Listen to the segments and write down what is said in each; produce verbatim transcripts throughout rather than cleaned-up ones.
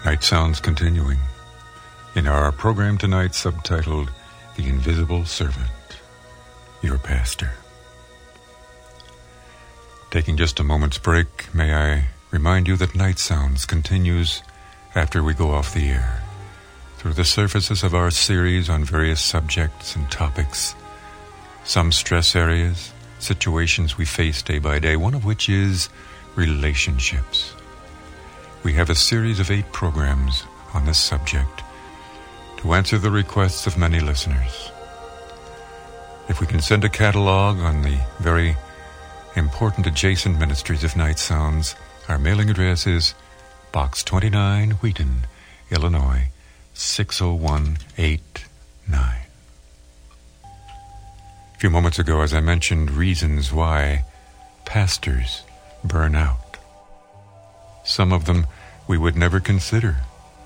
Night Sounds continuing in our program tonight subtitled The Invisible Servant, Your Pastor. Taking just a moment's break, may I remind you that Night Sounds continues after we go off the air through the surfaces of our series on various subjects and topics, some stress areas, situations we face day by day, one of which is relationships. We have a series of eight programs on this subject to answer the requests of many listeners. If we can send a catalog on the very important adjacent ministries of Night Sounds, our mailing address is Box twenty-nine, Wheaton, Illinois, six oh one eight nine. A few moments ago, as I mentioned, reasons why pastors burn out. Some of them we would never consider.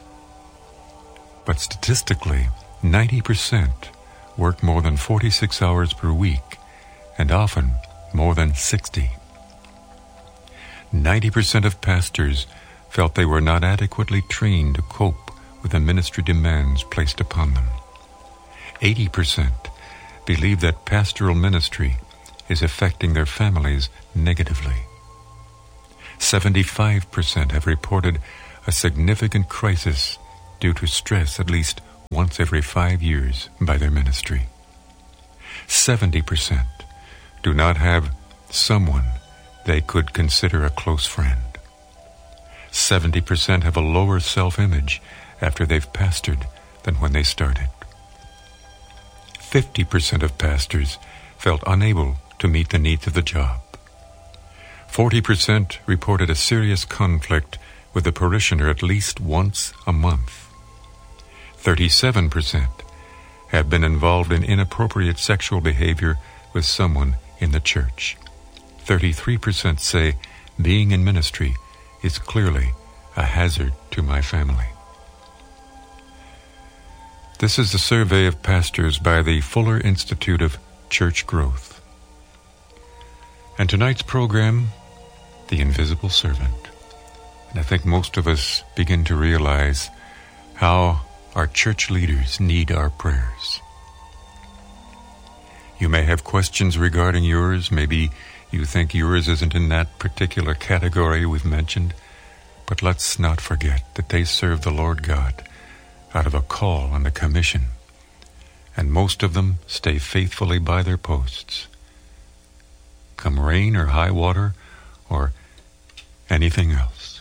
But statistically, ninety percent work more than forty-six hours per week, and often more than sixty. ninety percent of pastors felt they were not adequately trained to cope with the ministry demands placed upon them. eighty percent believe that pastoral ministry is affecting their families negatively. seventy-five percent have reported a significant crisis due to stress at least once every five years by their ministry. seventy percent do not have someone they could consider a close friend. seventy percent have a lower self-image after they've pastored than when they started. fifty percent of pastors felt unable to meet the needs of the job. forty percent reported a serious conflict with a parishioner at least once a month. thirty-seven percent have been involved in inappropriate sexual behavior with someone in the church. thirty-three percent say being in ministry is clearly a hazard to my family. This is the survey of pastors by the Fuller Institute of Church Growth. And tonight's program, The Invisible Servant. And I think most of us begin to realize how our church leaders need our prayers. You may have questions regarding yours. Maybe you think yours isn't in that particular category we've mentioned. But let's not forget that they serve the Lord God out of a call and a commission. And most of them stay faithfully by their posts. Come rain or high water or anything else.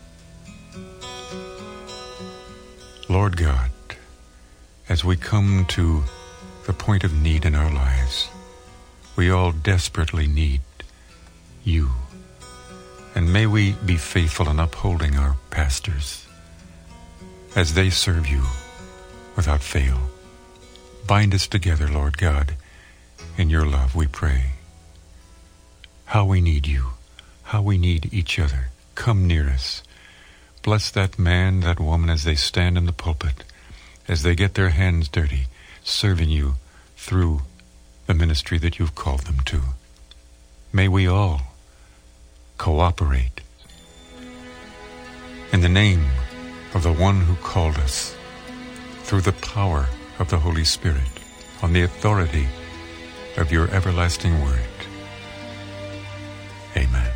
Lord God, as we come to the point of need in our lives, we all desperately need you. And may we be faithful in upholding our pastors as they serve you without fail. Bind us together, Lord God, in your love, we pray. How we need you, how we need each other. Come near us. Bless that man, that woman as they stand in the pulpit, as they get their hands dirty, serving you through the ministry that you've called them to. May we all cooperate in the name of the one who called us, through the power of the Holy Spirit, on the authority of your everlasting word. Amen.